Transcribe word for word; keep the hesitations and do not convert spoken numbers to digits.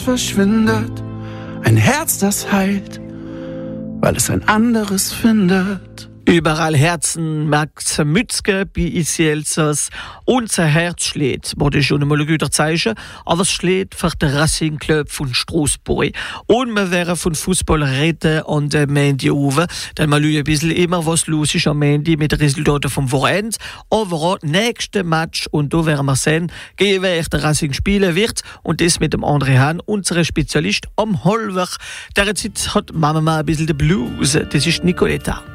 verschwindet, ein Herz, das heilt, weil es ein anderes findet. Überall Herzen, Max Mützke bei Isi Elsass. Unser Herz schlägt, das ist schon einmal ein guter Zeichen, aber es schlägt für den Racing Club von Strasbourg. Und wir werden von Fußball reden an den Montag, denn wir schauen ein bisschen immer, was los ist am Montag mit den Resultaten vom Wochenende. Aber nächsten Match, und da werden wir sehen, gegen wer der Racing spielen wird, und das mit dem André Hahn, unserem Spezialist am Holwer. Derzeit hat Mama mal ein bisschen den Blues, das ist Nicoletta.